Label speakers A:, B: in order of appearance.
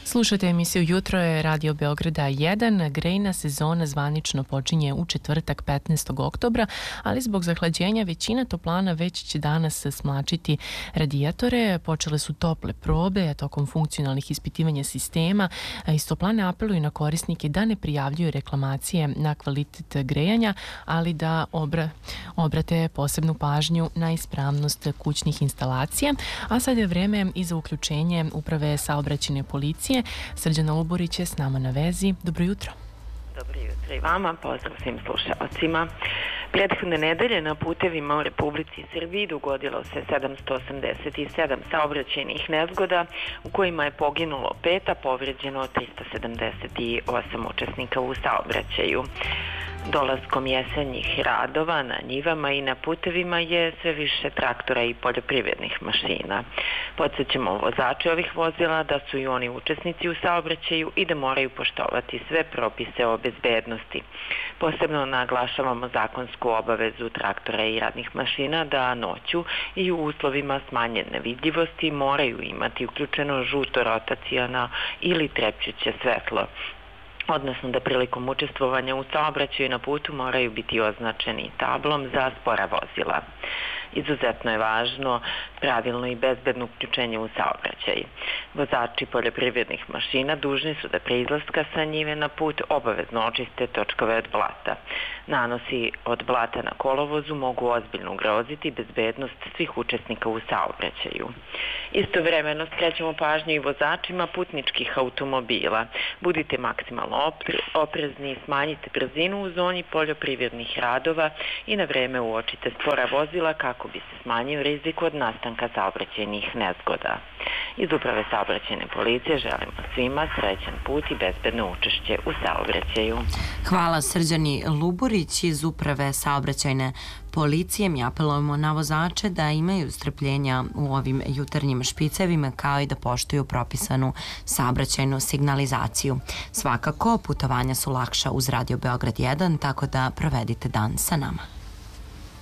A: Slušajte emisiju Jutro je Radio Beograda 1. Grejna sezona zvanično počinje u četvrtak 15. oktobra, ali zbog zahlađenja većina toplana već će danas smlačiti radijatore. Počele su tople probe tokom funkcionalnih ispitivanja sistema. Iz toplane apeluju na korisnike da ne prijavljuju reklamacije na kvalitet grejanja, ali da obrate posebnu pažnju na ispravnost kućnih instalacija. A sad je vreme i za uključenje Uprave saobraćajne policije. Srđana Luburić je s nama na vezi. Dobro jutro.
B: Dobro jutro i vama, pozdrav svim slušalcima. Prethodne nedelje na putevima u Republici Srbiji dogodilo se 787 saobraćajnih nezgoda u kojima je poginulo 5, a povređeno 378 učesnika u saobraćaju. Dolaskom jesenjih radova na njivama i na putevima je sve više traktora i poljoprivrednih mašina. Podsjećamo vozače ovih vozila da su i oni učesnici u saobraćaju i da moraju poštovati sve propise o bezbednosti. Posebno naglašavamo zakonsku obavezu traktora i radnih mašina da noću i u uslovima smanjene vidljivosti moraju imati uključeno žuto rotaciono ili trepćuće svetlo, odnosno da prilikom učestvovanja u saobraćaju na putu moraju biti označeni tablom za spora vozila. Izuzetno je važno pravilno i bezbedno uključenje u saobraćaj. Vozači poljoprivrednih mašina dužni su da pre izlaska sa njive na put obavezno očiste točkove od blata. Nanosi od blata na kolovozu mogu ozbiljno ugroziti bezbednost svih učesnika u saobraćaju. Istovremeno skrećemo pažnju i vozačima putničkih automobila. Budite maksimalno oprezni, smanjite brzinu u zoni poljoprivrednih radova i na vreme uočite spora vozila kako bi se smanjio rizik od nastanka saobraćajnih nezgoda. Iz Uprave saobraćajne policije želimo svima srećan put i bezbedno učešće u saobraćaju.
C: Hvala Srđani Luburić iz Uprave saobraćajne policije. Mi apelujemo na vozače da imaju strpljenja u ovim jutarnjim špicevima kao i da poštuju propisanu saobraćajnu signalizaciju. Svakako, putovanja su lakša uz Radio Beograd 1, tako da provedite dan sa nama.